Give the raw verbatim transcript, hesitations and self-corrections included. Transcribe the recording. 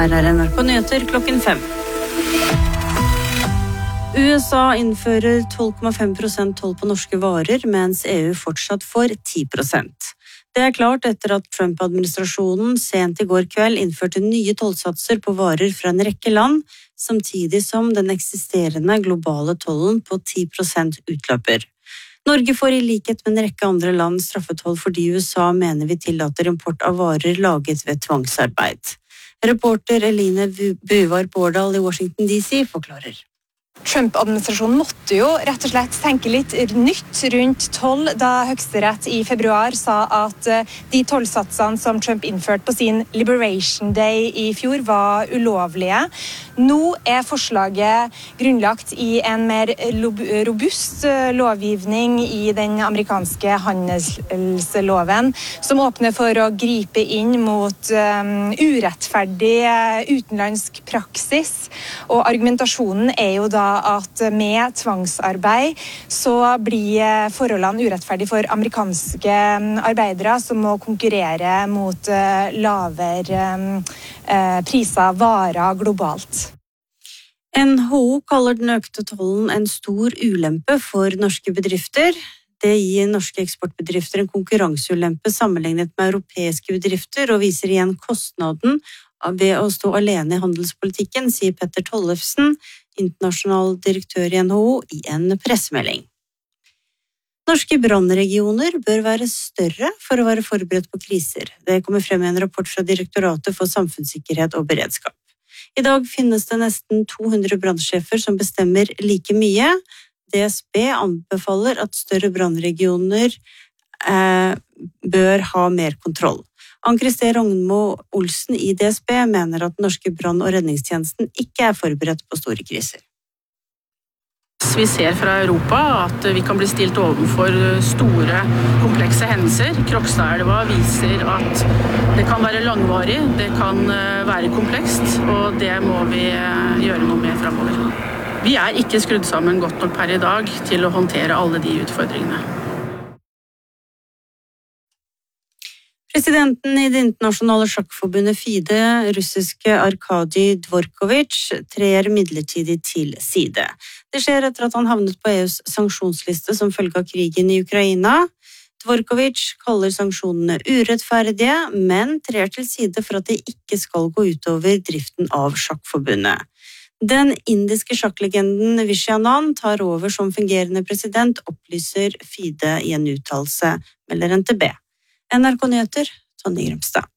Her er N R K Nyheter klokken fem. U S A innfører tolv komma fem prosent toll på norske varer, mens E U fortsatt får ti prosent. Det er klart etter at Trump-administrasjonen sent i går kveld innførte nye tollsatser på varer fra en rekke land, samtidig som den eksisterende globale tollen på ti prosent utløper. Norge får i likhet med en rekke andre land straffetoll fordi U S A mener vi tillater import av varer laget ved tvangsarbeid. Reporter Eline Buvar Bårdal i Washington D C forklarer. Trump-administrasjonen måtte jo rett og slett tenke litt nytt rundt toll da Høyesterett i februar sa at de tollsatsene som Trump innførte på sin Liberation Day i fjor var ulovlige. Nå er forslaget grunnlagt i en mer robust lovgivning i den amerikanske handelsloven, som åpner for å gripe inn mot um, urettferdig utenlandsk praksis. Og argumentasjonen er jo da at med tvangsarbeid så blir forholdene urettferdige for amerikanske arbeidere som må konkurrere mot lavere priser varer globalt. N H O kaller den økte tollen en stor ulempe for norske bedrifter. Det gir norske eksportbedrifter en konkurranseulempe sammenlignet med europeiske bedrifter og viser igjen kostnaden ved å stå alene i handelspolitikken, sier Petter Tollefsen, internasjonal direktør i N H O, i en pressemelding. Norske brannregioner bør være større for å være forberedt på kriser. Det kommer frem i en rapport fra Direktoratet for samfunnssikkerhet og beredskap. I dag finnes det nesten to hundre brannsjefer som bestemmer like mye. D S B anbefaler at større brannregioner eh, bør ha mer kontroll. Ann-Christer Rognmo Olsen i D S B mener at den norske brann- og redningstjenesten ikke er forberedt på store kriser. Vi ser fra Europa at vi kan bli stilt overfor store, komplekse hendelser. Krokstadelva viser at det kan være langvarig, det kan være komplekst, og det må vi gjøre noe med fremover. Vi er ikke skrudd sammen godt nok per i dag til å håndtere alle de utfordringene. Presidenten i det internasjonale sjakkforbundet FIDE, russiske Arkadij Dvorkovich, trer midlertidig til side. Det skjer etter at han havnet på E U's sanksjonsliste som følge av krigen i Ukraina. Dvorkovich kaller sanksjonene urettferdige, men trer til side for at det ikke skal gå utover driften av sjakkforbundet. Den indiske sjakklegenden Vishy Anand tar over som fungerende president, opplyser FIDE i en uttalelse, melder N T B. N R K Nyheter, Tonje Grimstad.